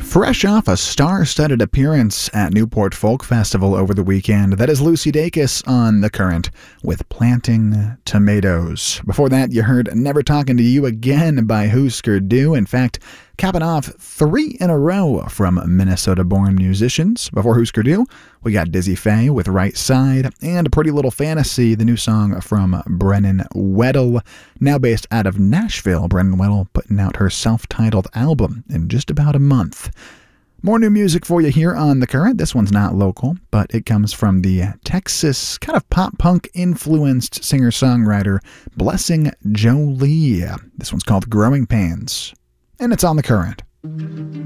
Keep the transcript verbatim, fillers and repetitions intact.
Fresh off a star-studded appearance at Newport Folk Festival over the weekend, that is Lucy Dacus on The Current with Planting Tomatoes. Before that, you heard Never Talking to You Again by Husker Du. In fact, capping off three in a row from Minnesota-born musicians. Before Husker Du, we got Dizzy Faye with Right Side, and Pretty Little Fantasy, the new song from Brennan Weddle. Now based out of Nashville, Brennan Weddle putting out her self-titled album in just about a month. More new music for you here on The Current. This one's not local, but it comes from the Texas kind of pop-punk influenced singer-songwriter Blessing Jolie. This one's called Growing Pains, and it's on The Current.